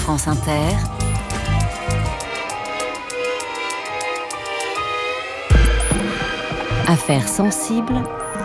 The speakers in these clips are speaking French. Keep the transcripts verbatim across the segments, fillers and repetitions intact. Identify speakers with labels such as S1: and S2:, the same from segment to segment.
S1: France Inter, Affaires sensibles,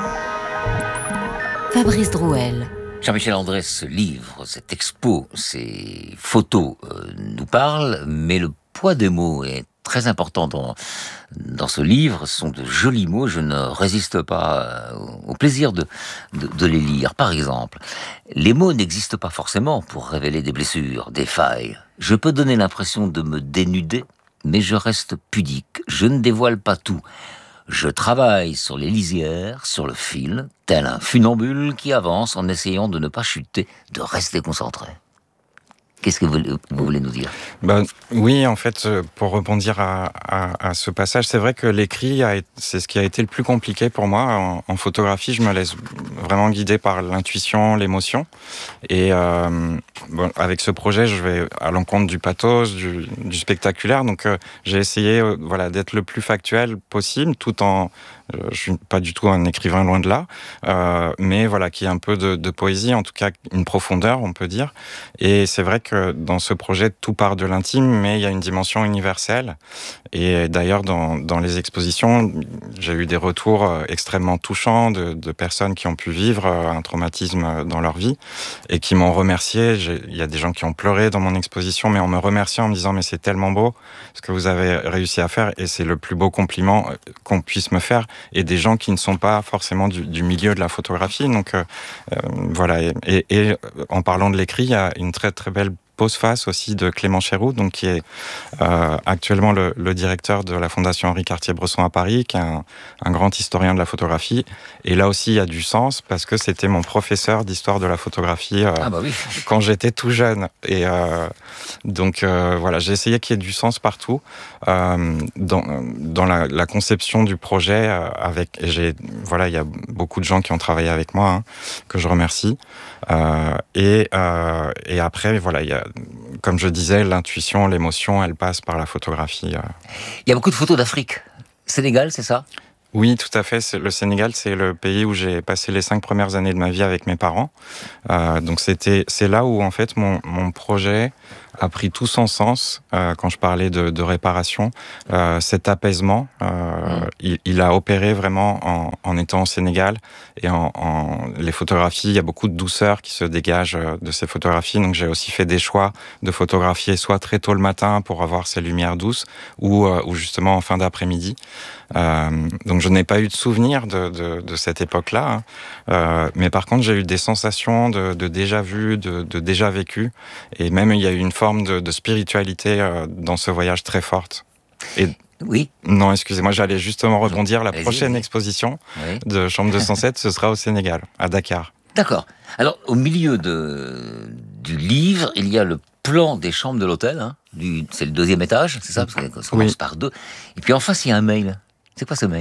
S1: Fabrice Drouel.
S2: Jean-Michel André, ce livre, cette expo, ces photos euh, nous parlent, mais le poids des mots est très important dans, dans ce livre. Ce sont de jolis mots, je ne résiste pas euh, au plaisir de, de, de les lire. Par exemple, les mots n'existent pas forcément pour révéler des blessures, des failles. Je peux donner l'impression de me dénuder, mais je reste pudique, je ne dévoile pas tout. Je travaille sur les lisières, sur le fil, tel un funambule qui avance en essayant de ne pas chuter, de rester concentré. Qu'est-ce que vous, vous voulez nous dire ?
S3: Ben, oui, en fait, pour rebondir à, à, à ce passage, c'est vrai que l'écrit, a, c'est ce qui a été le plus compliqué pour moi. En, en photographie, je me laisse vraiment guider par l'intuition, l'émotion. Et euh, bon, avec ce projet, je vais à l'encontre du pathos, du, du spectaculaire. Donc, euh, j'ai essayé euh, voilà, d'être le plus factuel possible, tout en... Euh, je suis pas du tout un écrivain, loin de là. Euh, mais voilà, qui est un peu de, de poésie, en tout cas une profondeur, on peut dire. Et c'est vrai que dans ce projet, tout part de l'intime, mais il y a une dimension universelle. Et d'ailleurs, dans, dans les expositions, j'ai eu des retours extrêmement touchants de, de personnes qui ont pu vivre un traumatisme dans leur vie et qui m'ont remercié. J'ai, il y a des gens qui ont pleuré dans mon exposition, mais en me remerciant, en me disant « mais c'est tellement beau ce que vous avez réussi à faire et c'est le plus beau compliment qu'on puisse me faire ». Et des gens qui ne sont pas forcément du, du milieu de la photographie. Donc euh, voilà. Et, et, et en parlant de l'écrit, il y a une très très belle pose-face aussi de Clément Chéroux, donc qui est euh, actuellement le, le directeur de la Fondation Henri Cartier-Bresson à Paris, qui est un, un grand historien de la photographie. Et là aussi, il y a du sens parce que c'était mon professeur d'histoire de la photographie euh,
S2: ah bah oui.
S3: quand j'étais tout jeune. Et euh, donc euh, voilà, j'ai essayé qu'il y ait du sens partout euh, dans, dans la, la conception du projet. Euh, avec, et j'ai voilà, il y a beaucoup de gens qui ont travaillé avec moi, hein, que je remercie. Euh, et, euh, et après, voilà, il y a, comme je disais, l'intuition, l'émotion, elle passe par la photographie.
S2: Il y a beaucoup de photos d'Afrique. Sénégal, c'est ça ?
S3: Oui, tout à fait. C'est, le Sénégal, c'est le pays où j'ai passé les cinq premières années de ma vie avec mes parents. Euh, donc c'était, c'est là où en fait mon, mon projet a pris tout son sens euh, quand je parlais de, de réparation. Euh, cet apaisement, euh, mmh. il, il a opéré vraiment en, en étant au Sénégal et en, en les photographies. Il y a beaucoup de douceur qui se dégage de ces photographies. Donc j'ai aussi fait des choix de photographier soit très tôt le matin pour avoir ces lumières douces, ou, euh, ou justement en fin d'après-midi. Euh, donc je n'ai pas eu de souvenir de, de, de cette époque-là, hein. euh, mais par contre j'ai eu des sensations de, de déjà vu, de, de déjà vécu, et même il y a eu une forme de, de spiritualité euh, dans ce voyage très forte. Et
S2: oui.
S3: Non, excusez-moi, j'allais justement rebondir. La
S2: Allez-y,
S3: prochaine
S2: allez-y.
S3: exposition
S2: oui.
S3: de Chambre deux cent sept, ce sera au Sénégal, à Dakar.
S2: D'accord. Alors au milieu de, du livre, il y a le plan des chambres de l'hôtel. Hein, du, c'est le deuxième étage, c'est ça, parce qu'on commence oui. par deux. Et puis en face, il y a un mail. C'est quoi ce mail ?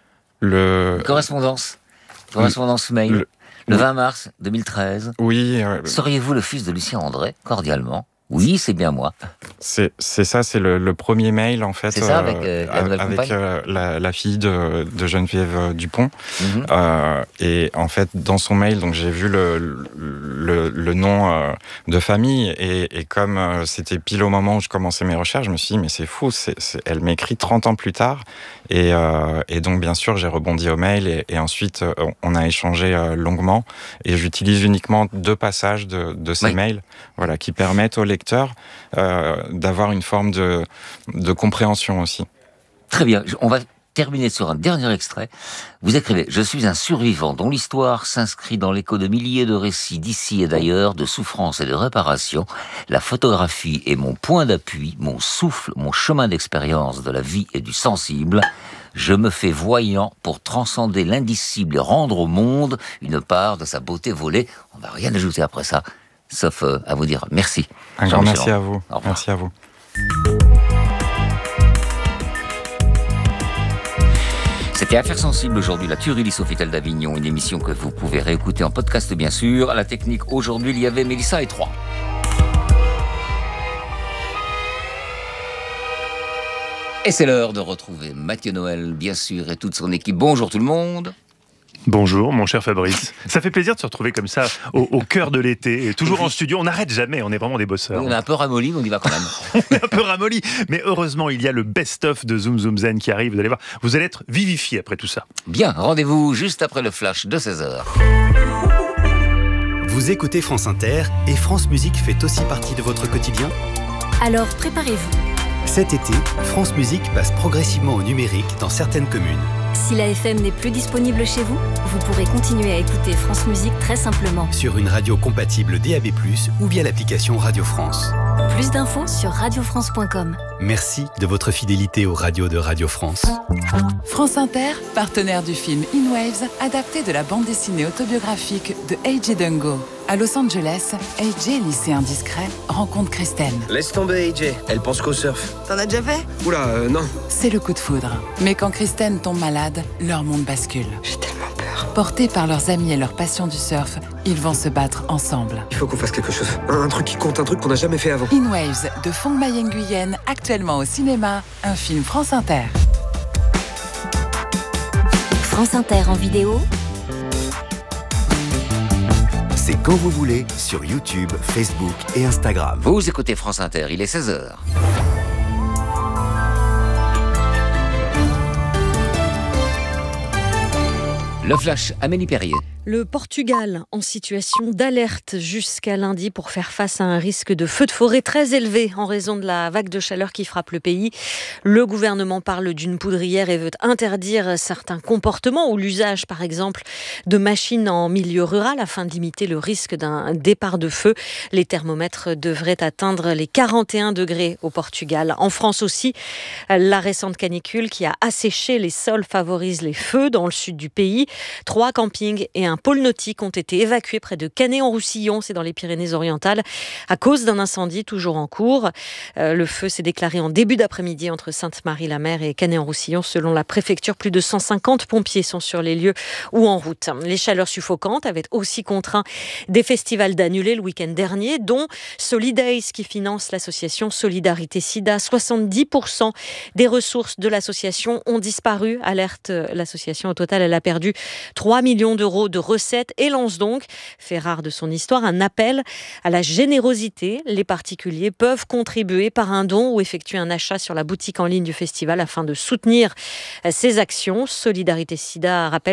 S3: Le...
S2: Une correspondance. Correspondance mail. Le, le vingt mars deux mille treize.
S3: Oui. Euh...
S2: Seriez-vous le fils de Lucien André ? Cordialement. Oui, c'est bien moi.
S3: C'est, c'est ça, c'est le, le premier mail, en fait.
S2: C'est ça, avec, euh, la, nouvelle
S3: avec euh, la, la fille de, de Geneviève Dupont.
S2: Mm-hmm.
S3: Euh, et en fait, dans son mail, donc j'ai vu le, le, le nom euh, de famille. Et, et comme euh, c'était pile au moment où je commençais mes recherches, je me suis dit, mais c'est fou, c'est, c'est, elle m'écrit trente ans plus tard. Et, euh, et donc, bien sûr, j'ai rebondi au mail. Et, et ensuite, euh, on a échangé euh, longuement. Et j'utilise uniquement deux passages de, de ces oui. mails, voilà, qui permettent aux lecteurs euh, d'avoir une forme de, de compréhension aussi.
S2: Très bien. On va terminer sur un dernier extrait. Vous écrivez « Je suis un survivant dont l'histoire s'inscrit dans l'écho de milliers de récits d'ici et d'ailleurs, de souffrances et de réparations. La photographie est mon point d'appui, mon souffle, mon chemin d'expérience de la vie et du sensible. Je me fais voyant pour transcender l'indicible et rendre au monde une part de sa beauté volée. » On ne va rien ajouter après ça, sauf euh, à vous dire merci.
S3: Un grand merci à vous. Merci à vous.
S2: C'était Affaires sensibles aujourd'hui, la tuerie Sofitel d'Avignon, une émission que vous pouvez réécouter en podcast bien sûr. À la technique aujourd'hui, il y avait Mélissa et Troyes. Et c'est l'heure de retrouver Mathieu Noël, bien sûr, et toute son équipe. Bonjour tout le monde.
S4: Bonjour, mon cher Fabrice. Ça fait plaisir de se retrouver comme ça, au, au cœur de l'été, et toujours en studio. On n'arrête jamais, on est vraiment des bosseurs.
S2: On est un peu ramolli, mais on y va quand même.
S4: On est un peu ramolli, mais heureusement, il y a le best-of de Zoom Zoom Zen qui arrive. Vous allez voir, vous allez être vivifié après tout ça.
S2: Bien, rendez-vous juste après le flash de seize heures.
S5: Vous écoutez France Inter et France Musique fait aussi partie de votre quotidien ?
S1: Alors préparez-vous.
S5: Cet été, France Musique passe progressivement au numérique dans certaines communes.
S1: Si la F M n'est plus disponible chez vous, vous pourrez continuer à écouter France Musique très simplement.
S5: Sur une radio compatible D A B plus, ou via l'application Radio France.
S1: Plus d'infos sur radio france point com.
S5: Merci de votre fidélité aux radios de Radio France.
S6: France Inter, partenaire du film In Waves, adapté de la bande dessinée autobiographique de A J Dungo. À Los Angeles, A J, lycéen discret, rencontre Kristen.
S7: Laisse tomber, A J. Elle pense qu'au surf.
S8: T'en as déjà fait ?
S7: Oula, euh, non.
S6: C'est le coup de foudre. Mais quand Kristen tombe malade, leur monde bascule.
S8: J'ai tellement peur.
S6: Portés par leurs amis et leur passion du surf, ils vont se battre ensemble.
S7: Il faut qu'on fasse quelque chose. Un, un truc qui compte, un truc qu'on n'a jamais fait avant.
S6: In Waves, de Phong Mai Nguyen, actuellement au cinéma, un film France Inter.
S1: France Inter en vidéo,
S5: C'est quand vous voulez sur YouTube, Facebook et Instagram.
S2: Vous écoutez France Inter, il est seize heures. Le flash, Amélie Perrier.
S9: Le Portugal en situation d'alerte jusqu'à lundi pour faire face à un risque de feu de forêt très élevé en raison de la vague de chaleur qui frappe le pays. Le gouvernement parle d'une poudrière et veut interdire certains comportements ou l'usage par exemple de machines en milieu rural afin de limiter le risque d'un départ de feu. Les thermomètres devraient atteindre les quarante et un degrés au Portugal. En France aussi, la récente canicule qui a asséché les sols favorise les feux dans le sud du pays. Trois campings et un Un pôle nautique ont été évacués près de Canet-en-Roussillon, c'est dans les Pyrénées-Orientales, à cause d'un incendie toujours en cours. Euh, le feu s'est déclaré en début d'après-midi entre Sainte-Marie-la-Mer et Canet-en-Roussillon. Selon la préfecture, plus de cent cinquante pompiers sont sur les lieux ou en route. Les chaleurs suffocantes avaient aussi contraint des festivals d'annuler le week-end dernier, dont Solidays qui finance l'association Solidarité Sida. soixante-dix pour cent des ressources de l'association ont disparu. Alerte l'association. Au total, elle a perdu trois millions d'euros de recettes et lance donc, fait rare de son histoire, un appel à la générosité. Les particuliers peuvent contribuer par un don ou effectuer un achat sur la boutique en ligne du festival afin de soutenir ces actions. Solidarité Sida rappelle